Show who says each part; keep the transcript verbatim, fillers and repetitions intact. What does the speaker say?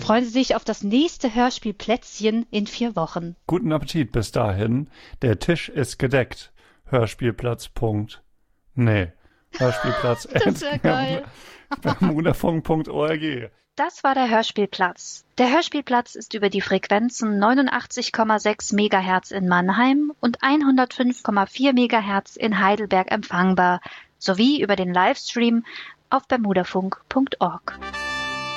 Speaker 1: freuen Sie sich auf das nächste Hörspielplätzchen in vier Wochen.
Speaker 2: Guten Appetit bis dahin. Der Tisch ist gedeckt. Hörspielplatz. Punkt. Nee. Hörspielplatz.
Speaker 1: Das wäre geil.
Speaker 2: bermudafunk punkt org.
Speaker 1: Das war der Hörspielplatz. Der Hörspielplatz ist über die Frequenzen neunundachtzig Komma sechs Megahertz in Mannheim und hundertfünf Komma vier Megahertz in Heidelberg empfangbar, sowie über den Livestream auf bermudafunk punkt org.